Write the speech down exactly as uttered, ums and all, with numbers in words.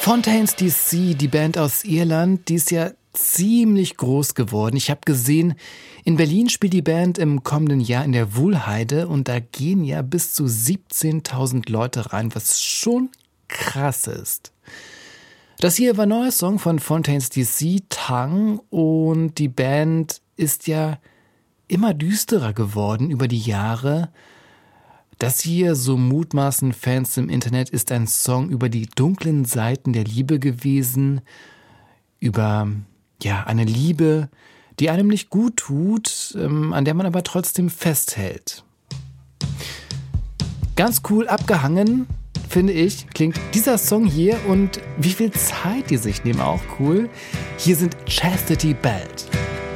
Fontaines D C, die Band aus Irland, die ist ja ziemlich groß geworden. Ich habe gesehen, in Berlin spielt die Band im kommenden Jahr in der Wuhlheide und da gehen ja bis zu siebzehntausend Leute rein, was schon krass ist. Das hier war ein neuer Song von Fontaines D C, Tang, und die Band ist ja immer düsterer geworden über die Jahre. Das hier, so mutmaßen Fans im Internet, ist ein Song über die dunklen Seiten der Liebe gewesen, über ja eine Liebe, die einem nicht gut tut, ähm, an der man aber trotzdem festhält. Ganz cool abgehangen, finde ich, klingt dieser Song hier, und wie viel Zeit die sich nehmen, auch cool. Hier sind Chastity Belt.